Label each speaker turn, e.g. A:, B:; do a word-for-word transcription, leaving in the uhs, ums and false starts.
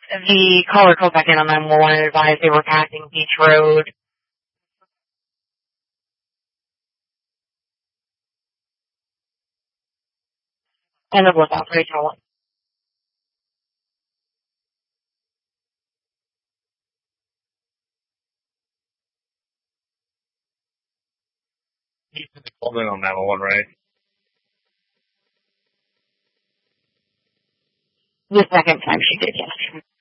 A: The caller called back in on nine one one and advised they were passing Beach Road. And the lookout for each one.
B: You called in on nine one one, right?
A: The second time she did, yes.